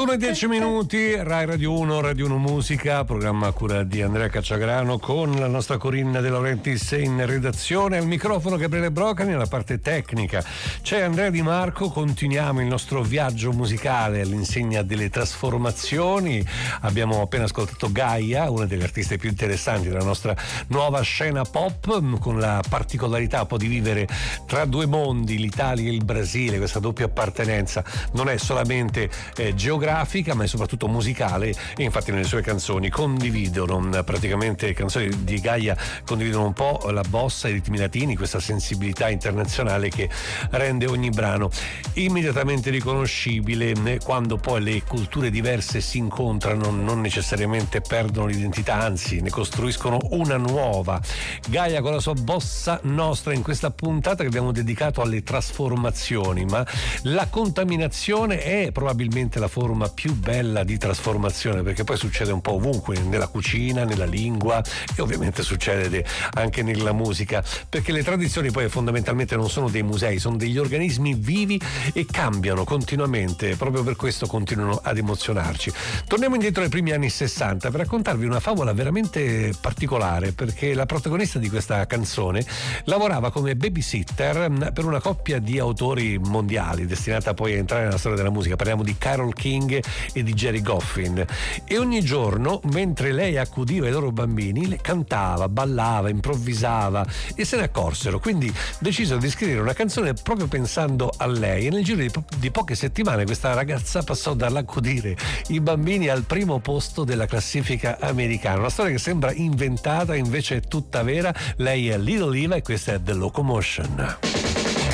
21:10, Rai Radio 1, Radio 1 Musica, programma a cura di Andrea Cacciagrano con la nostra Corinna De Laurentiis in redazione, al microfono Gabriele Brocani, alla parte tecnica c'è Andrea Di Marco. Continuiamo il nostro viaggio musicale all'insegna delle trasformazioni. Abbiamo appena ascoltato Gaia, una delle artiste più interessanti della nostra nuova scena pop, con la particolarità un po' di vivere tra due mondi, l'Italia e il Brasile. Questa doppia appartenenza non è solamente geografica ma è soprattutto musicale, e infatti nelle sue canzoni condividono praticamente, canzoni di Gaia condividono un po' la bossa, i ritmi latini, questa sensibilità internazionale che rende ogni brano immediatamente riconoscibile. Quando poi le culture diverse si incontrano non necessariamente perdono l'identità, anzi ne costruiscono una nuova. Gaia con la sua bossa nostra in questa puntata che abbiamo dedicato alle trasformazioni, ma la contaminazione è probabilmente la forma più bella di trasformazione, perché poi succede un po' ovunque, nella cucina, nella lingua, e ovviamente succede anche nella musica, perché le tradizioni poi fondamentalmente non sono dei musei, sono degli organismi vivi e cambiano continuamente, proprio per questo continuano ad emozionarci. Torniamo indietro ai primi anni 60 per raccontarvi una favola veramente particolare, perché la protagonista di questa canzone lavorava come babysitter per una coppia di autori mondiali destinata poi a entrare nella storia della musica. Parliamo di Carole King e di Gerry Goffin, e ogni giorno mentre lei accudiva i loro bambini le cantava, ballava, improvvisava, e se ne accorsero, quindi decisero di scrivere una canzone proprio pensando a lei, e nel giro di poche settimane questa ragazza passò dall'accudire i bambini al primo posto della classifica americana. Una storia che sembra inventata, invece è tutta vera. Lei è Little Eva e questa è The Locomotion.